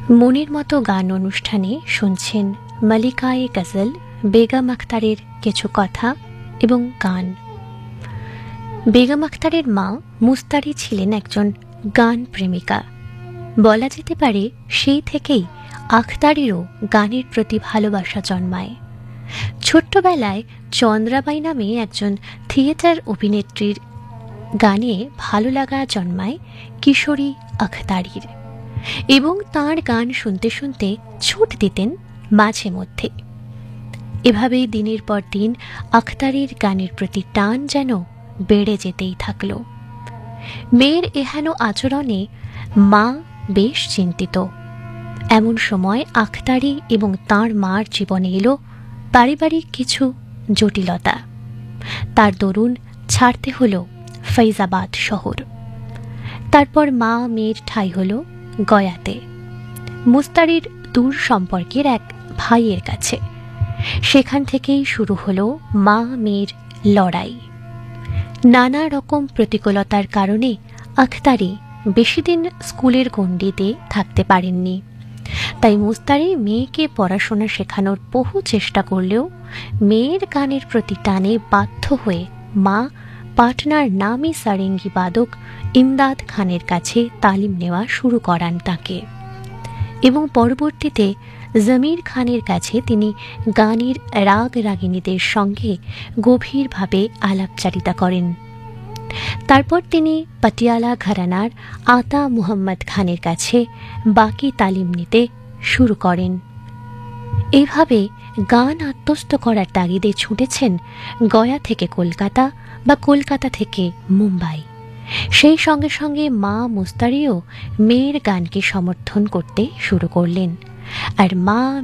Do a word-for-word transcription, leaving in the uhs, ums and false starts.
মনের মতো গান অনুষ্ঠানে শুনছেন মালিকায়ে গজল বেগম আখতারের কিছু কথা এবং গান। বেগম আখতারের মা মুস্তারি ছিলেন একজন গান প্রেমিকা। বলা যেতে পারে সেই থেকেই আখতারেরও গানের প্রতি ভালোবাসা জন্মায়। ছোট্টবেলায় চন্দ্রাবাই নামে একজন থিয়েটার অভিনেত্রীর গানে ভালো লাগা জন্মায় কিশোরী আখতারির, এবং তাঁর গান শুনতে শুনতে ছুট দিতেন মাঝে মধ্যে। এভাবেই দিনের পর দিন আখতারির গানের প্রতি টান যেন বেড়ে যেতেই থাকল। মেয়ের এহেন আচরণে মা বেশ চিন্তিত। এমন সময় আখতারি এবং তাঁর মার জীবনে এলো পারিবারিক কিছু জটিলতা। তার দরুন ছাড়তে হলো ফৈজাবাদ শহর। তারপর মা মেয়ের ঠাঁই হলো গয়াতে, মুস্তারির দূর সম্পর্কের এক ভাইয়ের কাছে। সেখান থেকেই শুরু হলো মা মেয়ের লড়াই। নানা রকম প্রতিকূলতার কারণে আখতারি বেশিদিন স্কুলের গণ্ডিতে থাকতে পারেননি। তাই মুস্তারি মেয়েকে পড়াশোনা শেখানোর বহু চেষ্টা করলেও মেয়ের গানের প্রতি টানে বাধ্য হয়ে মা পাটনার নামী সারেঙ্গি বাদক ইমদাদ খানের কাছে তালিম নেওয়া শুরু করান তাকে, এবং পরবর্তীতে জমির খানের কাছে তিনি গানের রাগ রাগিনীদের সঙ্গে গভীরভাবে আলাপচারিতা করেন। তারপর তিনি পাটিয়ালা ঘরানার আতা মুহাম্মদ খানের কাছে বাকি তালিম নিতে শুরু করেন। এইভাবে গান আত্মস্থ করার তাগিদে ছুটেছেন গয়া থেকে কলকাতা বা কলকাতা থেকে মুম্বাই। সেই সঙ্গে সঙ্গে মা মুস্তারিও মেয়ের গানকে সমর্থন করতে শুরু করলেন, আর মা